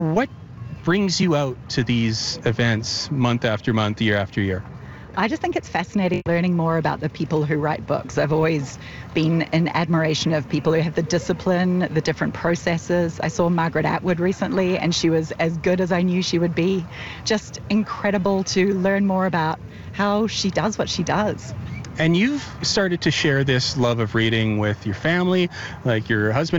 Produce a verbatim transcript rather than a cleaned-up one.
What brings you out to these events month after month, year after year? I just think it's fascinating learning more about the people who write books. I've always been in admiration of people who have the discipline, the different processes. I saw Margaret Atwood recently, and she was as good as I knew she would be. Just incredible to learn more about how she does what she does. And you've started to share this love of reading with your family, like your husband